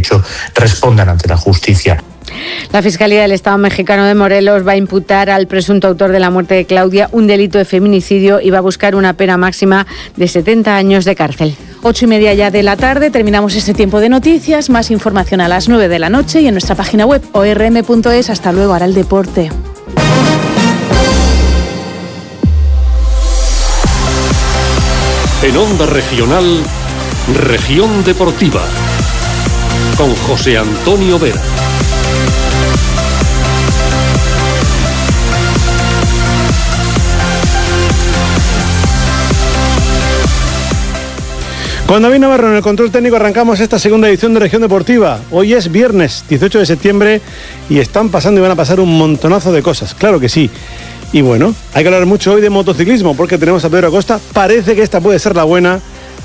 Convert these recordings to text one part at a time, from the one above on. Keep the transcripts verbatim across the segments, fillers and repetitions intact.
hecho respondan ante la justicia. La Fiscalía del Estado mexicano de Morelos va a imputar al presunto autor de la muerte de Claudia un delito de feminicidio y va a buscar una pena máxima de setenta años de cárcel. Ocho y media ya de la tarde, terminamos este tiempo de noticias. Más información a las nueve de la noche y en nuestra página web o r m punto es. Hasta luego, ahora el deporte. En Onda Regional, Región Deportiva, con José Antonio Vera. Con David Navarro en el control técnico arrancamos esta segunda edición de Región Deportiva. Hoy es viernes dieciocho de septiembre y están pasando y van a pasar un montonazo de cosas, claro que sí. Y bueno, hay que hablar mucho hoy de motociclismo porque tenemos a Pedro Acosta. Parece que esta puede ser la buena,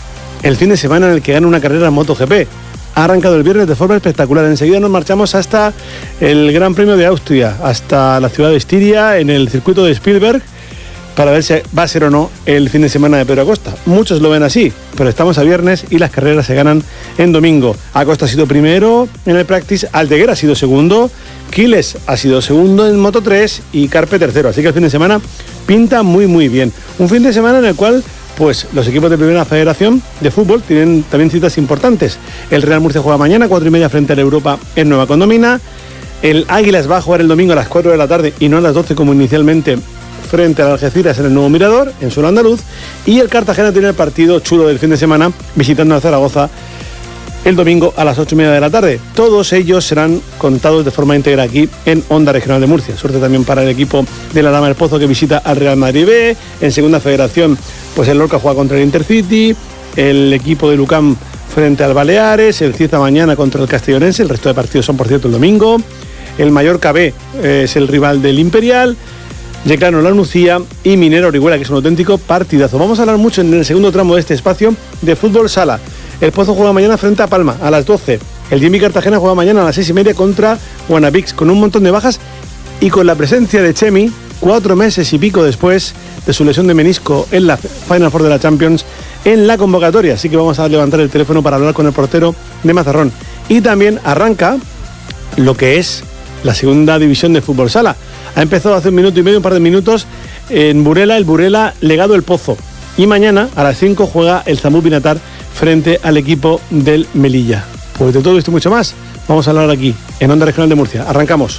el fin de semana en el que gana una carrera en MotoGP. Ha arrancado el viernes de forma espectacular. Enseguida nos marchamos hasta el Gran Premio de Austria, hasta la ciudad de Estiria, en el circuito de Spielberg, para ver si va a ser o no el fin de semana de Pedro Acosta. Muchos lo ven así, pero estamos a viernes y las carreras se ganan en domingo. Acosta ha sido primero en el practice, Aldeguer ha sido segundo, Quiles ha sido segundo en Moto tres y Carpe tercero. Así que el fin de semana pinta muy muy bien. Un fin de semana en el cual pues los equipos de Primera Federación de Fútbol tienen también citas importantes. El Real Murcia juega mañana, cuatro y media frente al Europa en Nueva Condomina. El Águilas va a jugar el domingo a las cuatro de la tarde y no a las doce como inicialmente, frente al Algeciras en el Nuevo Mirador, en suelo andaluz. Y el Cartagena tiene el partido chulo del fin de semana, visitando a Zaragoza el domingo a las ocho y media de la tarde. Todos ellos serán contados de forma íntegra aquí en Onda Regional de Murcia. Suerte también para el equipo de la Dama del Pozo, que visita al Real Madrid B. En Segunda Federación, pues el Lorca juega contra el Intercity, el equipo de Lucam frente al Baleares, el Cieza mañana contra el Castellonense. El resto de partidos son, por cierto, el domingo. El Mallorca B eh, es el rival del Imperial. Yeclano La Nucía y Minero Orihuela, que es un auténtico partidazo. Vamos a hablar mucho en el segundo tramo de este espacio de fútbol sala. El Pozo juega mañana frente a Palma a las doce. El Jimmy Cartagena juega mañana a las seis y media contra Guanabix, con un montón de bajas y con la presencia de Chemi, cuatro meses y pico después de su lesión de menisco en la Final Four de la Champions, en la convocatoria. Así que vamos a levantar el teléfono para hablar con el portero de Mazarrón. Y también arranca lo que es la segunda división de fútbol sala. Ha empezado hace un minuto y medio, un par de minutos, en Burela, el Burela Legado El Pozo. Y mañana a las cinco juega el Zambu Pinatar frente al equipo del Melilla. Pues de todo esto y mucho más, vamos a hablar aquí, en Onda Regional de Murcia. Arrancamos.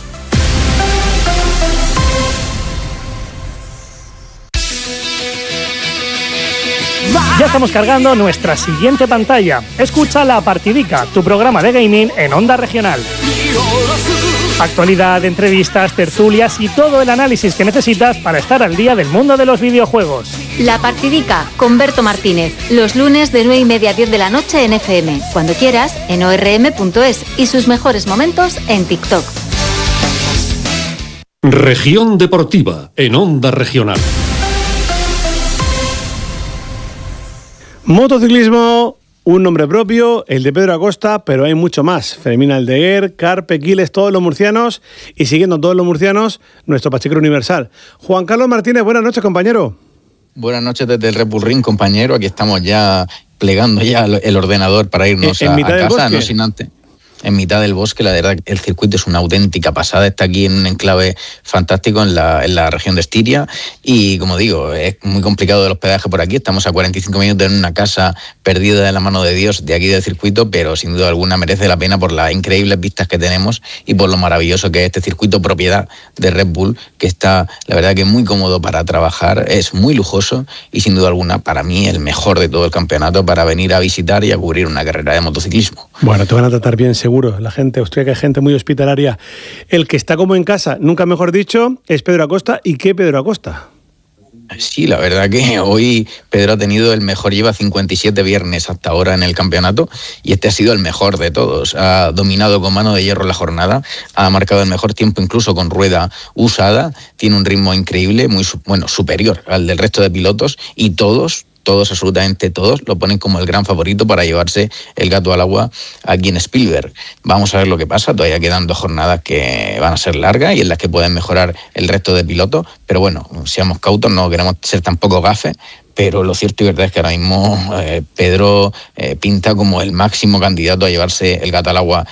Ya estamos cargando nuestra siguiente pantalla. Escucha La Partidica, tu programa de gaming en Onda Regional. Actualidad, entrevistas, tertulias y todo el análisis que necesitas para estar al día del mundo de los videojuegos. La Partidica con Berto Martínez, los lunes de nueve y media a diez de la noche en F M, cuando quieras en o r m punto es y sus mejores momentos en TikTok. Región Deportiva en Onda Regional. Motociclismo, un nombre propio, el de Pedro Acosta, pero hay mucho más. Fermín Aldeguer, Carpe, Quiles, todos los murcianos, y siguiendo todos los murcianos, nuestro Pacheco Universal. Juan Carlos Martínez, buenas noches, compañero. Buenas noches desde el Red Bull Ring, compañero. Aquí estamos ya plegando ya el ordenador para irnos en, en a, mitad a casa, del no sin antes. En mitad del bosque, la verdad, el circuito es una auténtica pasada. Está aquí en un enclave fantástico en la, en la región de Estiria. Y como digo, es muy complicado el hospedaje por aquí. Estamos a cuarenta y cinco minutos en una casa perdida de la mano de Dios de aquí del circuito, pero sin duda alguna merece la pena por las increíbles vistas que tenemos y por lo maravilloso que es este circuito, propiedad de Red Bull, que está, la verdad, que muy cómodo para trabajar, es muy lujoso y sin duda alguna para mí el mejor de todo el campeonato para venir a visitar y a cubrir una carrera de motociclismo. Bueno, te van a tratar bien, seguro. La gente austríaca es gente muy hospitalaria. El que está como en casa, nunca mejor dicho, es Pedro Acosta. ¿Y qué Pedro Acosta? Sí, la verdad que hoy Pedro ha tenido el mejor, lleva cincuenta y siete viernes hasta ahora en el campeonato y este ha sido el mejor de todos. Ha dominado con mano de hierro la jornada, ha marcado el mejor tiempo incluso con rueda usada, tiene un ritmo increíble, muy bueno, superior al del resto de pilotos y todos... todos, absolutamente todos, lo ponen como el gran favorito para llevarse el gato al agua aquí en Spielberg. Vamos a ver lo que pasa, todavía quedan dos jornadas que van a ser largas y en las que pueden mejorar el resto de pilotos, pero bueno, seamos cautos, no queremos ser tampoco gafes, pero lo cierto y verdad es que ahora mismo eh, Pedro eh, pinta como el máximo candidato a llevarse el gato al agua